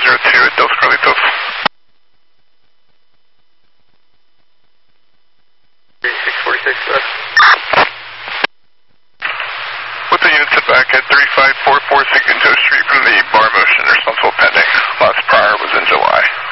at Dos Carlitos. 3646 West. With the unit set back at 3544 Segundo Street from the bar motion responsible pending. Last prior was in July.